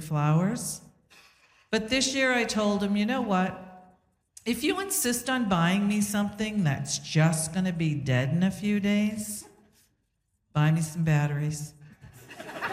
flowers. But this year I told him, you know what? If you insist on buying me something that's just going to be dead in a few days, buy me some batteries.